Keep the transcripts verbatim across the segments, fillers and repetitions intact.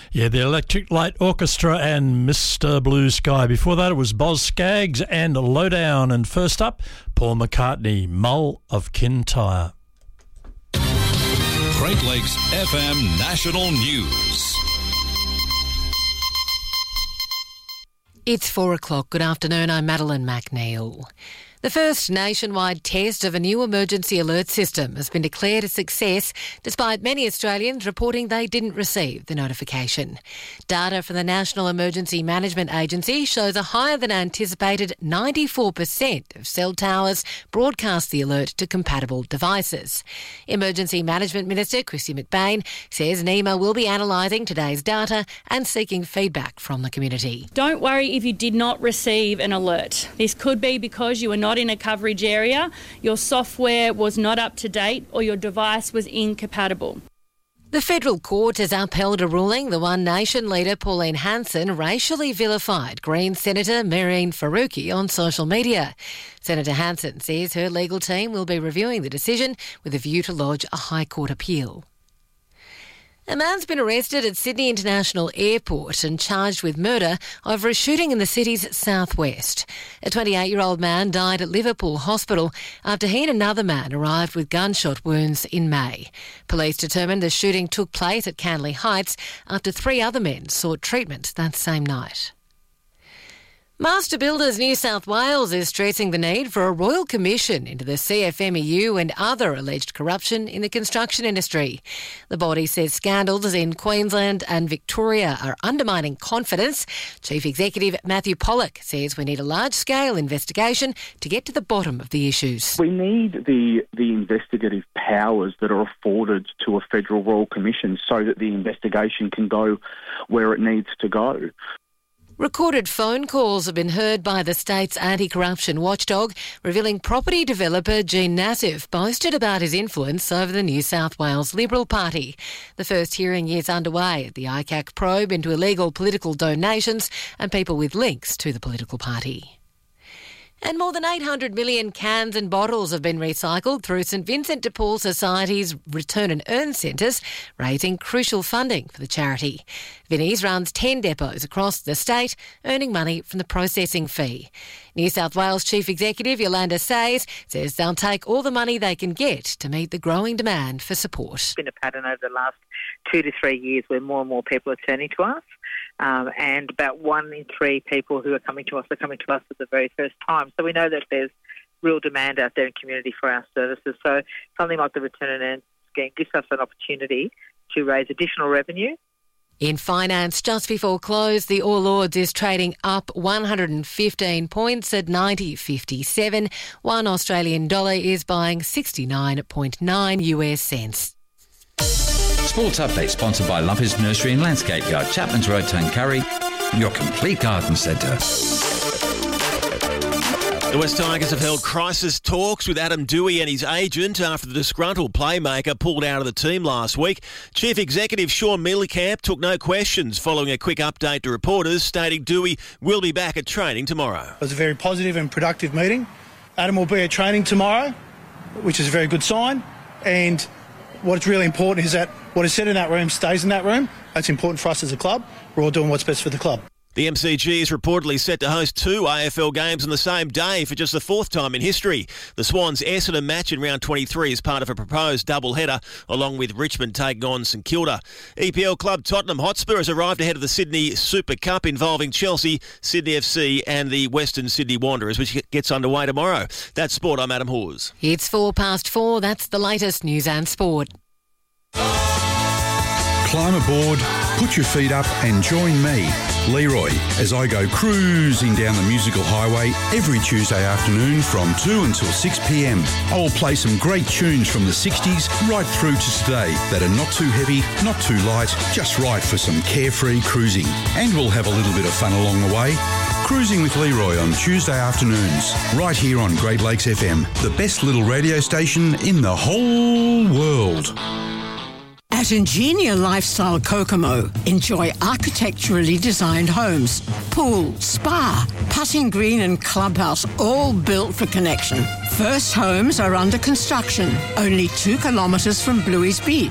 Yeah, the Electric Light Orchestra and Mister Blue Sky. Before that, it was Boz Scaggs and Lowdown. And first up, Paul McCartney, Mull of Kintyre. Great Lakes F M National News. It's four o'clock. Good afternoon. I'm Madeline McNeil. The first nationwide test of a new emergency alert system has been declared a success, despite many Australians reporting they didn't receive the notification. Data from the National Emergency Management Agency shows a higher than anticipated ninety-four percent of cell towers broadcast the alert to compatible devices. Emergency Management Minister Kristy McBain says NEMA will be analysing today's data and seeking feedback from the community. Don't worry if you did not receive an alert. This could be because you were not in a coverage area, your software was not up to date, or your device was incompatible. The federal court has upheld a ruling the One Nation leader Pauline Hanson racially vilified Greens Senator Mehreen Faruqi on social media. Senator Hanson says her legal team will be reviewing the decision with a view to lodge a High Court appeal. A man's been arrested at Sydney International Airport and charged with murder over a shooting in the city's southwest. A twenty-eight-year-old man died at Liverpool Hospital after he and another man arrived with gunshot wounds in May. Police determined the shooting took place at Canley Heights after three other men sought treatment that same night. Master Builders New South Wales is stressing the need for a royal commission into the C F M E U and other alleged corruption in the construction industry. The body says scandals in Queensland and Victoria are undermining confidence. Chief Executive Matthew Pollock says we need a large-scale investigation to get to the bottom of the issues. We need the, the investigative powers that are afforded to a federal royal commission so that the investigation can go where it needs to go. Recorded phone calls have been heard by the state's anti-corruption watchdog, revealing property developer Gene Nassif boasted about his influence over the New South Wales Liberal Party. The first hearing is underway at the I C A C probe into illegal political donations and people with links to the political party. And more than eight hundred million cans and bottles have been recycled through St Vincent de Paul Society's Return and Earn centres, raising crucial funding for the charity. Vinnie's runs ten depots across the state, earning money from the processing fee. New South Wales Chief Executive Yolanda Sayers says they'll take all the money they can get to meet the growing demand for support. It's been a pattern over the last two to three years where more and more people are turning to us. Um, and about one in three people who are coming to us are coming to us for the very first time. So we know that there's real demand out there in community for our services. So something like the Return and Earn scheme gives us an opportunity to raise additional revenue. In finance, just before close, the All Ords is trading up one hundred fifteen points at ninety fifty-seven. One Australian dollar is buying sixty-nine point nine U S cents. Sports Update sponsored by Lumpers Nursery and Landscape Yard, Chapman's Road, Tuncurry, your complete garden centre. The West Tigers have held crisis talks with Adam Dewey and his agent after the disgruntled playmaker pulled out of the team last week. Chief Executive Sean Mielicamp took no questions following a quick update to reporters, stating Dewey will be back at training tomorrow. It was a very positive and productive meeting. Adam will be at training tomorrow, which is a very good sign, and what's really important is that what is said in that room stays in that room. That's important for us as a club. We're all doing what's best for the club. The M C G is reportedly set to host two A F L games on the same day for just the fourth time in history. The Swans Essendon match in round twenty-three is part of a proposed double-header, along with Richmond taking on St Kilda. E P L club Tottenham Hotspur has arrived ahead of the Sydney Super Cup involving Chelsea, Sydney F C and the Western Sydney Wanderers, which gets underway tomorrow. That's sport. I'm Adam Hawes. It's four past four. That's the latest news and sport. Climb aboard, put your feet up and join me, Leroy, as I go cruising down the musical highway every Tuesday afternoon from two until six p.m. I will play some great tunes from the sixties right through to today that are not too heavy, not too light, just right for some carefree cruising. And we'll have a little bit of fun along the way. Cruising with Leroy on Tuesday afternoons, right here on Great Lakes F M, the best little radio station in the whole world. At Ingenia Lifestyle Kokomo, enjoy architecturally designed homes, pool, spa, putting green and clubhouse, all built for connection. First homes are under construction, only two kilometres from Bluey's Beach.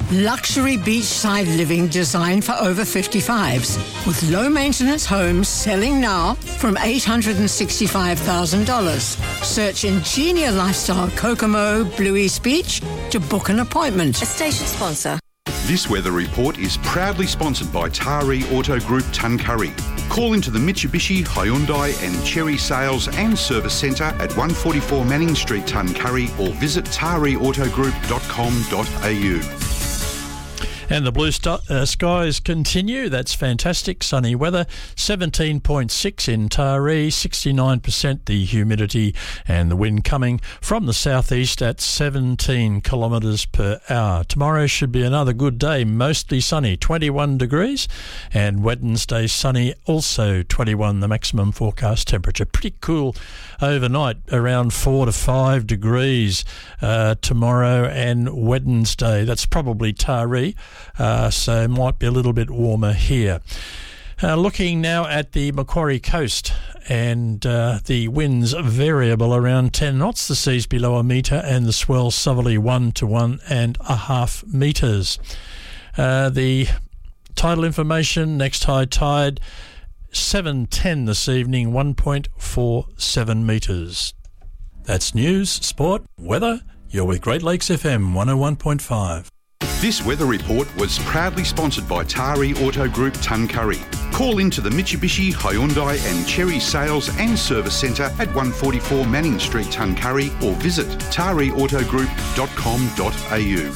Luxury beachside living designed for over fifty-fives. With low-maintenance homes selling now from eight hundred sixty-five thousand dollars. Search Ingenia Lifestyle Kokomo, Blue East Beach to book an appointment. A station sponsor. This weather report is proudly sponsored by Taree Auto Group Tuncurry. Call into the Mitsubishi, Hyundai and Chery Sales and Service Centre at one forty-four Manning Street, Tuncurry, or visit taree auto group dot com dot a u. And the blue st- uh, skies continue. That's fantastic. Sunny weather. seventeen point six in Taree, sixty-nine percent the humidity, and the wind coming from the southeast at seventeen kilometres per hour. Tomorrow should be another good day, mostly sunny, twenty-one degrees, and Wednesday sunny, also twenty-one, the maximum forecast temperature. Pretty cool overnight, around four to five degrees uh, tomorrow and Wednesday. That's probably Taree. Uh, so it might be a little bit warmer here. Uh, looking now at the Macquarie coast, and uh, the winds variable around ten knots, the sea's below a metre, and the swell southerly one to one and a half metres. Uh, the tidal information, next high tide, seven ten this evening, one point four seven metres. That's news, sport, weather. You're with Great Lakes F M one oh one point five. This weather report was proudly sponsored by Taree Auto Group Tuncurry. Call into the Mitsubishi, Hyundai and Chery Sales and Service Centre at one forty-four Manning Street, Tuncurry, or visit taree auto group dot com dot a u.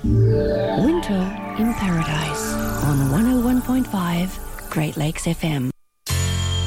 Winter in Paradise on one oh one point five Great Lakes F M.